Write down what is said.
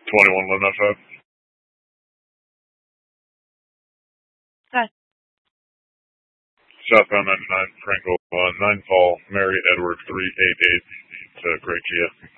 21 195. Good. Southbound 99, Frankel 9 Fall, Mary Edward 388 to Great Gia.